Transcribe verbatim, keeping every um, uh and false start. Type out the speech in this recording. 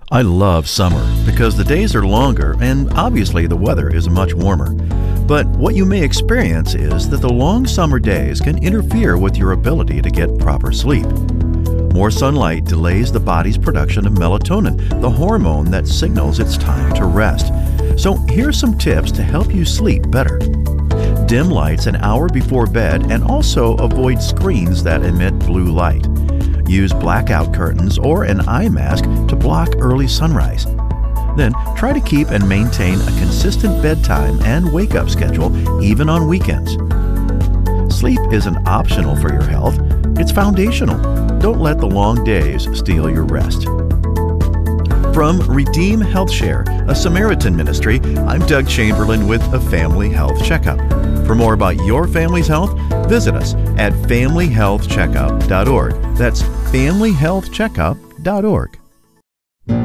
I love summer because the days are longer and obviously the weather is much warmer. But what you may experience is that the long summer days can interfere with your ability to get proper sleep. More sunlight delays the body's production of melatonin, the hormone that signals it's time to rest. So here's some tips to help you sleep better. Dim lights an hour before bed and also avoid screens that emit blue light. Use blackout curtains or an eye mask to block early sunrise. Then try to keep and maintain a consistent bedtime and wake-up schedule even on weekends. Sleep isn't optional for your health, it's foundational. Don't let the long days steal your rest. From Redeem Health Share, a Samaritan ministry, I'm Doug Chamberlain with a Family Health Checkup. For more about your family's health, visit us at family health checkup dot org. That's family health checkup dot org.